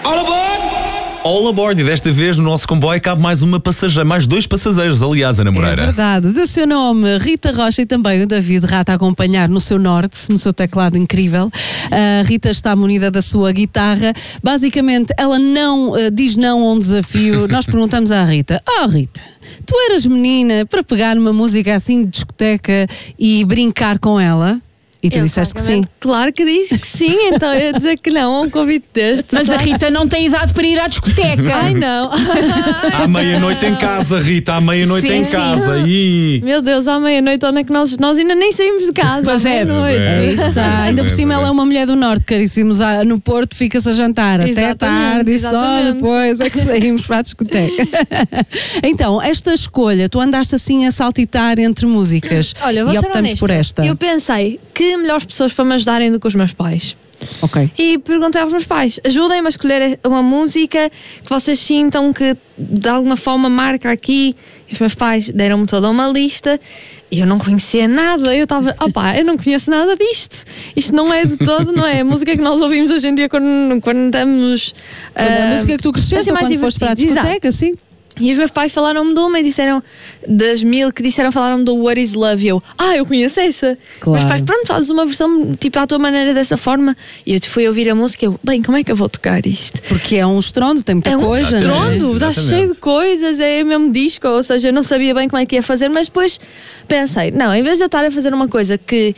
All aboard! All aboard, e desta vez no nosso comboio cabe mais dois passageiros, aliás, Ana Moreira. É verdade. Do seu nome, Rita Rocha, e também o David Rata a acompanhar no seu norte, no seu teclado incrível. A Rita está munida da sua guitarra. Basicamente, ela não diz não a um desafio. Nós perguntamos à Rita: Rita, tu eras menina para pegar numa música assim de discoteca e brincar com ela? E tu disseste que sim. Claro que disse que sim, então eu ia dizer que não a um convite deste. Mas a Rita não tem idade para ir à discoteca. Ai, não. À meia-noite em casa, Rita, à meia-noite em casa. Ih. Meu Deus, à meia-noite, onde é que nós ainda nem saímos de casa? Pois é. Aí está. Ainda por cima ela é uma mulher do norte, caríssimos. No Porto fica-se a jantar até tarde e só depois é que saímos para a discoteca. Então, esta escolha, tu andaste assim a saltitar entre músicas. Olha, vou e ser optamos honesta. por esta. Eu pensei, que melhores pessoas para me ajudarem do que os meus pais. Ok. E perguntei aos meus pais: ajudem-me a escolher uma música que vocês sintam que de alguma forma marca aqui. E os meus pais deram-me toda uma lista e eu não conhecia nada. Eu estava, eu não conheço nada disto. Isto não é de todo, não é a música que nós ouvimos hoje em dia quando estamos. A música que tu cresceste assim, quando foste para a discoteca, sim. E os meus pais falaram-me de uma e disseram, das 1000 que disseram, falaram-me do What Is Love. E eu, eu conheço essa. Claro. Meus pais, pronto, fazes uma versão tipo à tua maneira, dessa forma. E eu fui ouvir a música e eu, como é que eu vou tocar isto? Porque é um estrondo, tem muita coisa. Estrondo, está Exatamente. cheio de coisas, é mesmo disco. Ou seja, eu não sabia bem como é que ia fazer, mas depois pensei, não, em vez de eu estar a fazer uma coisa que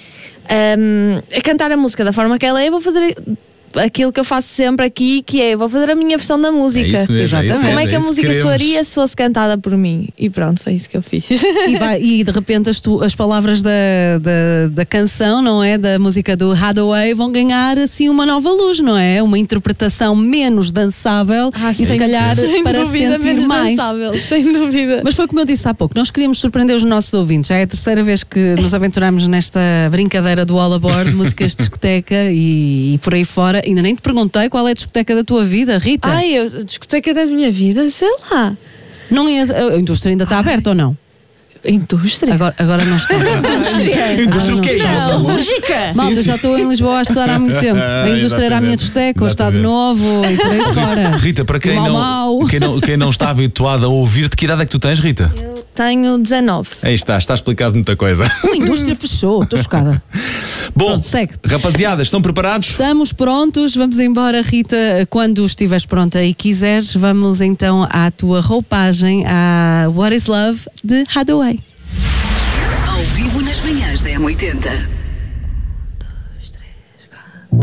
a cantar a música da forma que ela é, vou fazer aquilo que eu faço sempre aqui, que é, vou fazer a minha versão da música. É isso mesmo, Exatamente. é isso mesmo, Como é que a isso música queremos. soaria se fosse cantada por mim? E pronto, foi isso que eu fiz. E de repente as palavras da canção, não é? Da música do Hathaway vão ganhar assim uma nova luz, não é? Uma interpretação menos dançável e se calhar sem para dúvida, sentir menos mais. dançável, sem dúvida. Mas foi como eu disse há pouco, nós queríamos surpreender os nossos ouvintes. Já é a terceira vez que nos aventuramos nesta brincadeira do All Aboard, músicas de discoteca e por aí fora. Ainda nem te perguntei qual é a discoteca da tua vida, Rita. A discoteca da minha vida, sei lá. Não é, a indústria ainda está aberta ou não? Indústria? Agora não está. Indústria o quê? Música. Malta, eu já estou em Lisboa a estudar há muito tempo. A indústria era a minha discoteca, o Estado Novo e por aí fora. Rita, para quem Mau. quem não está habituado a ouvir-te, que idade é que tu tens, Rita? Eu tenho 19. Aí está explicado muita coisa. A indústria fechou, estou chocada. Bom, Pronto, segue. rapaziada, estão preparados? Estamos prontos, vamos embora, Rita. Quando estiveres pronta e quiseres, vamos então à tua roupagem, à What Is Love de Hathaway. Ao vivo nas manhãs da M80.